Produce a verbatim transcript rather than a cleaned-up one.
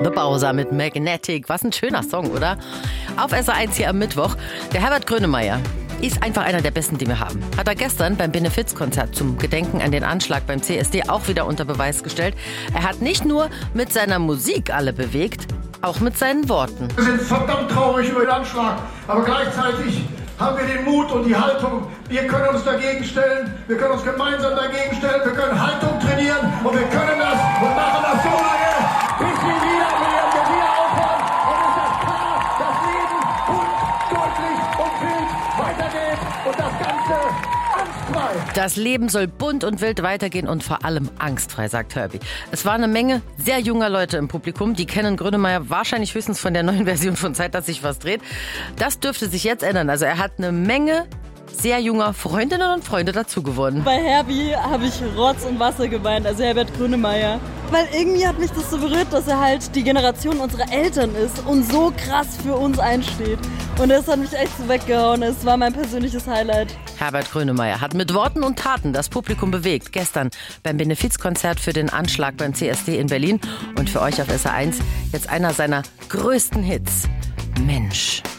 The Bowser mit Magnetic. Was ein schöner Song, oder? Auf S R eins hier am Mittwoch. Der Herbert Grönemeyer ist einfach einer der Besten, die wir haben. Hat er gestern beim Benefizkonzert zum Gedenken an den Anschlag beim C S D auch wieder unter Beweis gestellt. Er hat nicht nur mit seiner Musik alle bewegt, auch mit seinen Worten. Wir sind verdammt traurig über den Anschlag, aber gleichzeitig haben wir den Mut und die Haltung. Wir können uns dagegen stellen, wir können uns gemeinsam dagegen stellen, wir können Haltung trainieren und wir können das und machen das so lange, bis wir wieder werden, wir wieder aufhören. Und es ist klar, das Leben bunt, deutlich und wild weitergeht und das Ganze angstfrei. Das Leben soll bunt und wild weitergehen und vor allem angstfrei, sagt Herbie. Es war eine Menge sehr junger Leute im Publikum. Die kennen Grönemeyer wahrscheinlich höchstens von der neuen Version von Zeit, dass sich was dreht. Das dürfte sich jetzt ändern. Also er hat eine Menge sehr junger Freundinnen und Freunde dazu gewonnen. Bei Herbie habe ich Rotz und Wasser geweint, also Herbert Grönemeyer. Weil irgendwie hat mich das so berührt, dass er halt die Generation unserer Eltern ist und so krass für uns einsteht. Und das hat mich echt so weggehauen. Es war mein persönliches Highlight. Herbert Grönemeyer hat mit Worten und Taten das Publikum bewegt. Gestern beim Benefizkonzert für den Anschlag beim C S D in Berlin. Und für euch auf S R eins jetzt einer seiner größten Hits. Mensch.